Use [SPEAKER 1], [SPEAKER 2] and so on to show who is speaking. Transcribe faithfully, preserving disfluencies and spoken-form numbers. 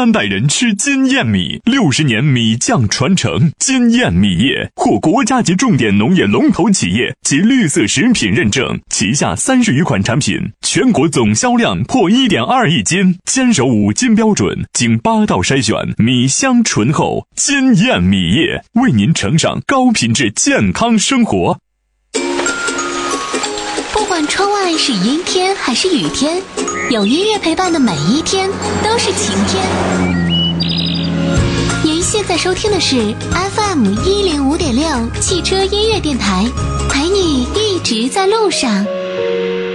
[SPEAKER 1] 三代人吃金燕米，六十年米酱传承。金燕米业获国家级重点农业龙头企业及绿色食品认证，旗下三十余款产品，全国总销量破 一点二亿斤，坚守五金标准，经八道筛选，米香醇厚。金燕米业为您呈上高品质健康生活。
[SPEAKER 2] 不管窗外是阴天还是雨天，有音乐陪伴的每一天都是晴天。您现在收听的是 F M 一零五点六汽车音乐电台，陪你一直在路上。